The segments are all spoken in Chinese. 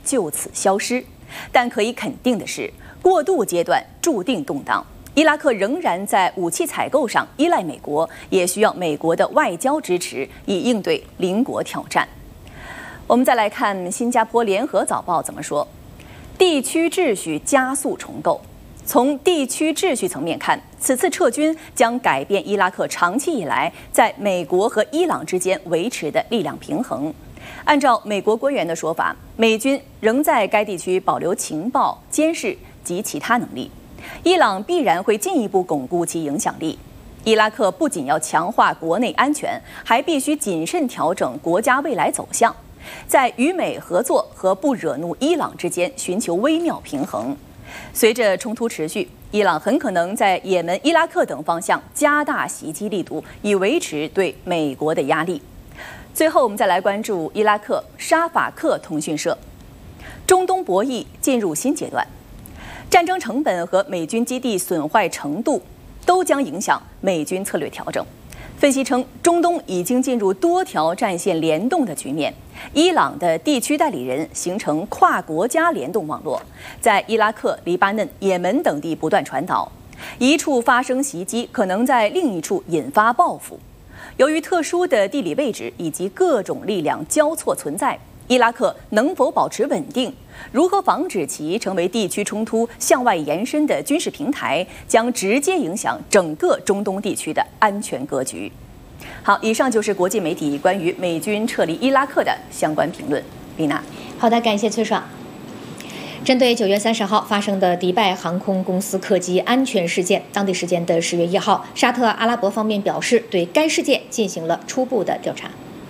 就此消失。但可以肯定的是，过渡阶段注定动荡。伊拉克仍然在武器采购上依赖美国，也需要美国的外交支持，以应对邻国挑战。我们再来看新加坡联合早报怎么说：地区秩序加速重构。从地区秩序层面看，此次撤军将改变伊拉克长期以来在美国和伊朗之间维持的力量平衡。按照美国官员的说法，美军仍在该地区保留情报、监视及其他能力。伊朗必然会进一步巩固其影响力。伊拉克不仅要强化国内安全，还必须谨慎调整国家未来走向，在与美合作和不惹怒伊朗之间寻求微妙平衡。随着冲突持续，伊朗很可能在也门、伊拉克等方向加大袭击力度，以维持对美国的压力。最后，我们再来关注伊拉克沙法克通讯社，中东博弈进入新阶段。战争成本和美军基地损坏程度都将影响美军策略调整。分析称，中东已经进入多条战线联动的局面，伊朗的地区代理人形成跨国家联动网络，在伊拉克、黎巴嫩、也门等地不断传导，一处发生袭击，可能在另一处引发报复。由于特殊的地理位置以及各种力量交错存在，伊拉克能否保持稳定，如何防止其成为地区冲突向外延伸的军事平台，将直接影响整个中东地区的安全格局。好，以上就是国际媒体关于美军撤离伊拉克的相关评论。丽娜， 好的，感谢崔爽。针对9月30号发生的迪拜航空公司客机安全事件，当地时间的10月1号，沙特阿拉伯方面表示对该事件进行了初步的调查。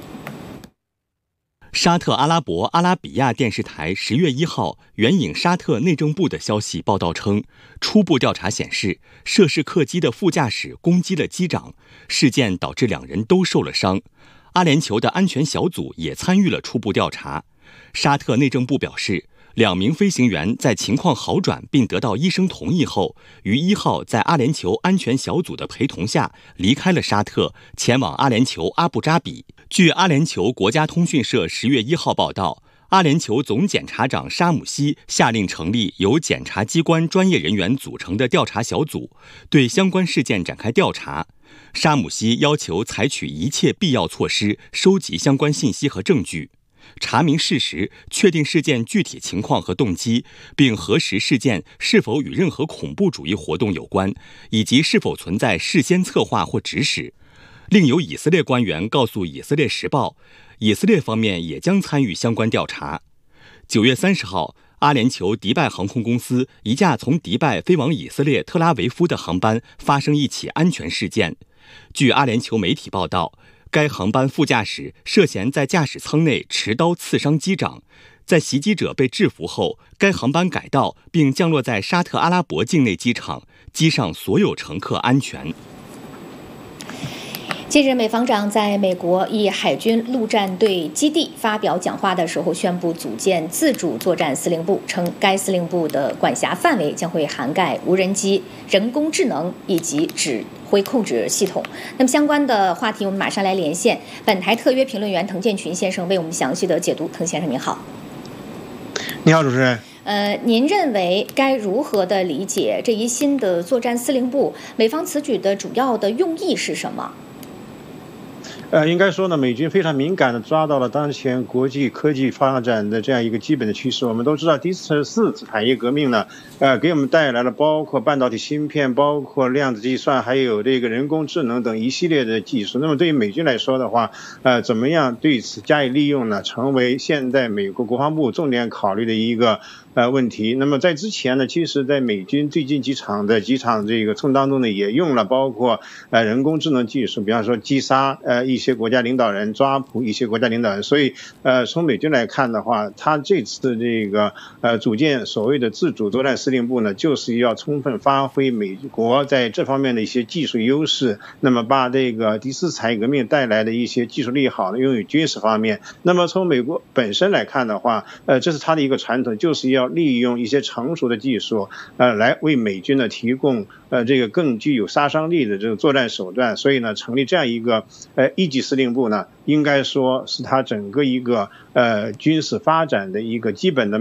沙特阿拉伯阿拉比亚电视台10月1号援引沙特内政部的消息报道称，初步调查显示，涉事客机的副驾驶攻击了机长，事件导致2人都受了伤。阿联酋的安全小组也参与了初步调查。沙特内政部表示，2名飞行员在情况好转并得到医生同意后，于1号在阿联酋安全小组的陪同下离开了沙特，前往阿联酋阿布扎比。据阿联酋国家通讯社10月1号报道，阿联酋总检察长沙姆西下令成立由检察机关专业人员组成的调查小组，对相关事件展开调查。沙姆西要求采取一切必要措施，收集相关信息和证据，查明事实，确定事件具体情况和动机，并核实事件是否与任何恐怖主义活动有关，以及是否存在事先策划或指使。另有以色列官员告诉以色列时报，以色列方面也将参与相关调查。9月30号，阿联酋迪拜航空公司一架从迪拜飞往以色列特拉维夫的航班发生一起安全事件。据阿联酋媒体报道，该航班副驾驶涉嫌在驾驶舱内持刀刺伤机长，在袭击者被制服后，该航班改道并降落在沙特阿拉伯境内机场，机上所有乘客安全。 近日，美方长在美国一海军陆战队基地发表讲话的时候，宣布组建自主作战司令部，称该司令部的管辖范围将会涵盖无人机、人工智能以及指挥控制系统。那么相关的话题，我们马上来连线本台特约评论员滕建群先生为我们详细的解读。滕先生您好。 你好，主持人。 您认为该如何的理解这一新的作战司令部？美方此举的主要的用意是什么？ 应该说呢，美军非常敏感地抓到了当前国际科技发展的这样一个基本的趋势。我们都知道，第四次产业革命呢，给我们带来了包括半导体芯片、包括量子计算，还有这个人工智能等一系列的技术。那么对于美军来说的话，怎么样对此加以利用呢？成为现在美国国防部重点考虑的一个问题。那么在之前呢，其实在美军最近几场这个冲当中呢，也用了包括人工智能技术，比方说击杀一些国家领导人，抓捕一些国家领导人。所以从美军来看的话，他这次这个组建所谓的自主作战司令部呢，就是要充分发挥美国在这方面的一些技术优势，那么把这个第四次产业革命带来的一些技术利好呢用于军事方面。那么从美国本身来看的话，这是他的一个传统，就是要利用一些成熟的技术来为美军呢提供这个更具有杀伤力的这个作战手段。所以呢，成立这样一个一级司令部呢，应该说是他整个一个军事发展的一个基本的